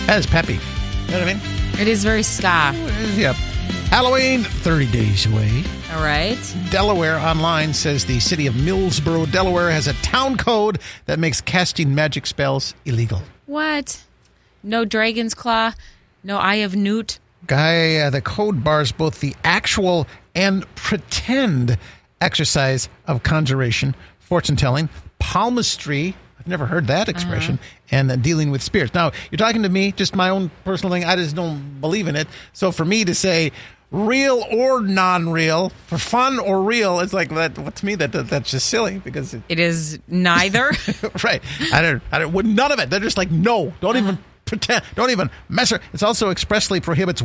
That is peppy. You know what I mean? It is very ska. Yep. Halloween, 30 days away. All right. Delaware Online says the city of Millsboro, Delaware has a town code that makes casting magic spells illegal. What? No Dragon's Claw? No Eye of Newt? Guy, the code bars both the actual and pretend exercise of conjuration, fortune-telling, palmistry. I've never heard that expression. And dealing with spirits. Now, you're talking to me, just my own personal thing. I just don't believe in it. So for me to say real or non-real, for fun or real, it's like that. To me, that's just silly because it is neither. Right. I don't. None of it. They're just like, no, don't even pretend. Don't even mess. It also expressly prohibits